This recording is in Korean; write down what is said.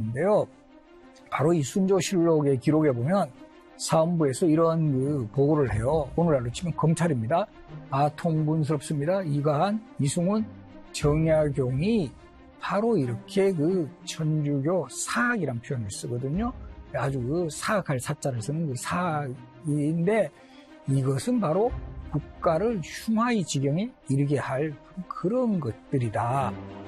있는데요. 바로 이 순조실록의 기록에 보면 사헌부에서 이런 그 보고를 해요. 오늘날로 치면 검찰입니다. 통분스럽습니다. 이가한, 이승훈, 정약용이 바로 이렇게 그 천주교 사학이란 표현을 쓰거든요. 아주 그 사학할 사자를 쓰는 그 사학인데 이것은 바로 국가를 흉화의 지경에 이르게 할 그런 것들이다.